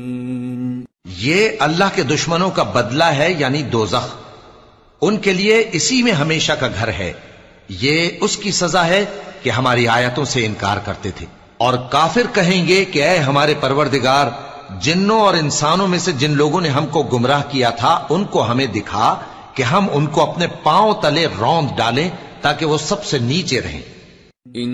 ये अल्लाह के दुश्मनों का बदला है, यानी दोज़ख। उनके लिए इसी में हमेशा का घर है। ये उसकी सजा है कि हमारी आयतों से इनकार करते थे। और काफिर कहेंगे कि ऐ हमारे परवरदिगार, जिन्नों और इंसानों में से जिन लोगों ने हमको गुमराह किया था, उनको हमें दिखा कि हम उनको अपने पांव तले रौंद डालें ताकि वो सबसे नीचे रहें।